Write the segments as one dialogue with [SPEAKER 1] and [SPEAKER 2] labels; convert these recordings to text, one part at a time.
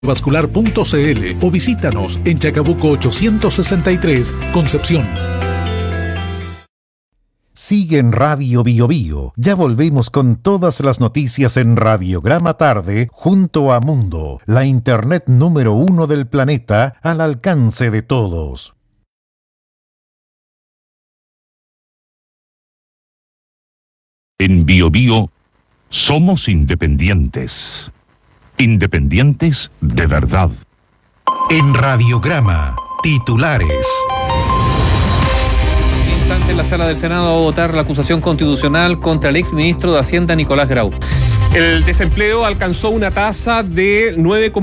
[SPEAKER 1] Vascular.cl o visítanos en Chacabuco 863, Concepción.
[SPEAKER 2] Sigue en Radio Bio Bio. Ya volvemos con todas las noticias en Radiograma Tarde junto a Mundo, la internet número 1 del planeta al alcance de todos.
[SPEAKER 3] En Bio Bio somos independientes. Independientes de verdad.
[SPEAKER 2] En Radiograma, titulares.
[SPEAKER 4] En la sala del Senado va a votar la acusación constitucional contra el exministro de Hacienda Nicolás Grau.
[SPEAKER 5] El desempleo alcanzó una tasa de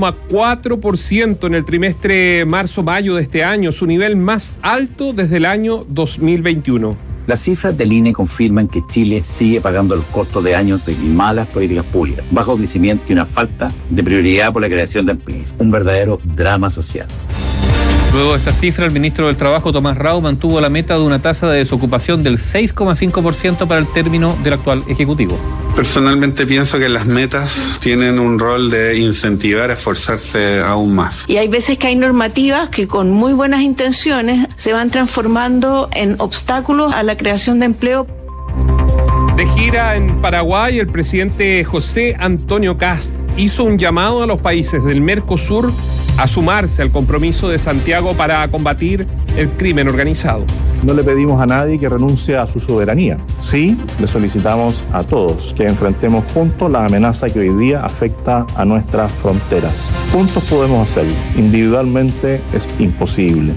[SPEAKER 5] 9,4% en el trimestre marzo-mayo de este año, su nivel más alto desde el año 2021.
[SPEAKER 6] Las cifras del INE confirman que Chile sigue pagando el costo de años de malas políticas públicas, bajo crecimiento y una falta de prioridad por la creación de empleos. Un verdadero drama social.
[SPEAKER 4] Luego de esta cifra, el ministro del Trabajo, Tomás Rau, mantuvo la meta de una tasa de desocupación del 6,5% para el término del actual Ejecutivo.
[SPEAKER 7] Personalmente pienso que las metas tienen un rol de incentivar a esforzarse aún más.
[SPEAKER 8] Y hay veces que hay normativas que con muy buenas intenciones se van transformando en obstáculos a la creación de empleo.
[SPEAKER 5] De gira en Paraguay, el presidente José Antonio Kast hizo un llamado a los países del Mercosur a sumarse al compromiso de Santiago para combatir el crimen organizado.
[SPEAKER 9] No le pedimos a nadie que renuncie a su soberanía. Sí, le solicitamos a todos que enfrentemos juntos la amenaza que hoy día afecta a nuestras fronteras. Juntos podemos hacerlo. Individualmente es imposible.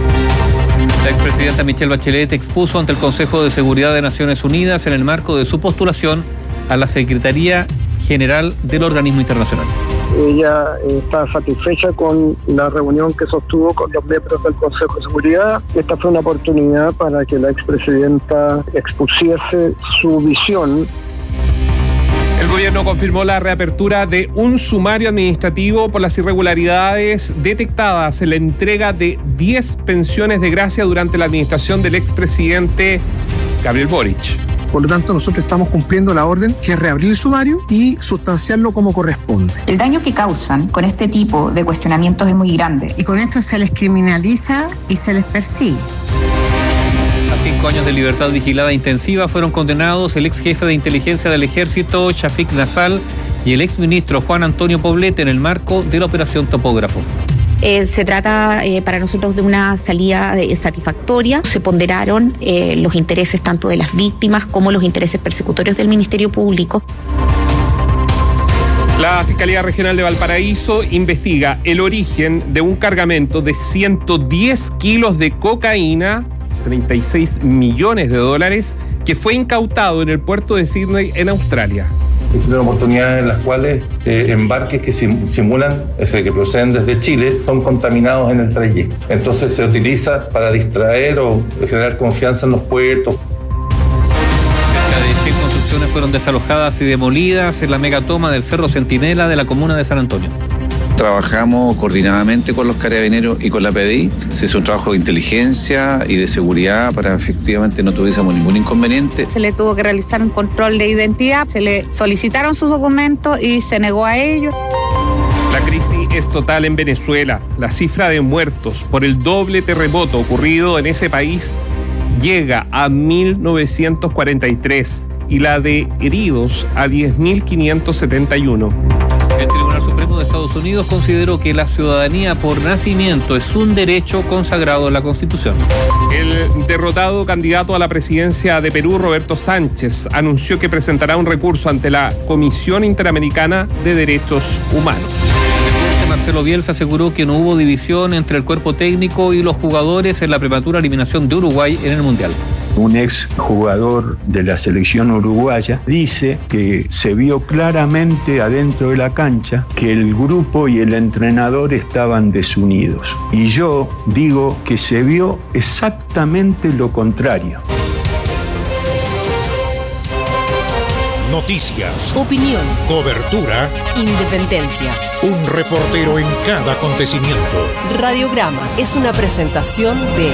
[SPEAKER 4] La expresidenta Michelle Bachelet expuso ante el Consejo de Seguridad de Naciones Unidas en el marco de su postulación a la Secretaría General del organismo internacional.
[SPEAKER 10] Ella está satisfecha con la reunión que sostuvo con los miembros del Consejo de Seguridad. Esta fue una oportunidad para que la expresidenta expusiese su visión.
[SPEAKER 5] El gobierno confirmó la reapertura de un sumario administrativo por las irregularidades detectadas en la entrega de 10 pensiones de gracia durante la administración del expresidente Gabriel Boric.
[SPEAKER 11] Por lo tanto, nosotros estamos cumpliendo la orden, que es reabrir el sumario y sustanciarlo como corresponde.
[SPEAKER 12] El daño que causan con este tipo de cuestionamientos es muy grande.
[SPEAKER 13] Y con esto se les criminaliza y se les persigue.
[SPEAKER 4] A 5 años de libertad vigilada intensiva fueron condenados el ex jefe de inteligencia del ejército, Shafiq Nassal, y el ex ministro Juan Antonio Poblete en el marco de la operación Topógrafo.
[SPEAKER 14] Se trata para nosotros de una salida satisfactoria. Se ponderaron los intereses tanto de las víctimas como los intereses persecutorios del Ministerio Público.
[SPEAKER 5] La Fiscalía Regional de Valparaíso investiga el origen de un cargamento de 110 kilos de cocaína, 36 millones de dólares, que fue incautado en el puerto de Sydney, en Australia.
[SPEAKER 9] Existen oportunidades en las cuales embarques que simulan, que proceden desde Chile, son contaminados en el trayecto. Entonces se utiliza para distraer o generar confianza en los puertos.
[SPEAKER 4] Cerca de 100 construcciones fueron desalojadas y demolidas en la megatoma del Cerro Centinela de la comuna de San Antonio.
[SPEAKER 15] Trabajamos coordinadamente con los carabineros y con la PDI. Se hizo un trabajo de inteligencia y de seguridad para efectivamente no tuviésemos ningún inconveniente.
[SPEAKER 13] Se le tuvo que realizar un control de identidad, se le solicitaron sus documentos y se negó a ellos.
[SPEAKER 5] La crisis es total en Venezuela. La cifra de muertos por el doble terremoto ocurrido en ese país llega a 1.943 y la de heridos a 10.571.
[SPEAKER 4] El Tribunal Supremo de Estados Unidos consideró que la ciudadanía por nacimiento es un derecho consagrado en la Constitución.
[SPEAKER 5] El derrotado candidato a la presidencia de Perú, Roberto Sánchez, anunció que presentará un recurso ante la Comisión Interamericana de Derechos Humanos.
[SPEAKER 4] El presidente Marcelo Bielsa aseguró que no hubo división entre el cuerpo técnico y los jugadores en la prematura eliminación de Uruguay en el Mundial.
[SPEAKER 16] Un ex jugador de la selección uruguaya dice que se vio claramente adentro de la cancha que el grupo y el entrenador estaban desunidos. Y yo digo que se vio exactamente lo contrario.
[SPEAKER 1] Noticias,
[SPEAKER 17] opinión,
[SPEAKER 1] cobertura,
[SPEAKER 17] independencia.
[SPEAKER 1] Un reportero en cada acontecimiento.
[SPEAKER 17] Radiograma es una presentación de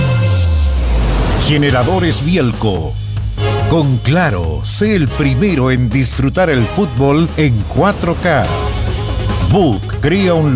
[SPEAKER 2] Generadores Bielco. Con Claro, sé el primero en disfrutar el fútbol en 4K. Book crea un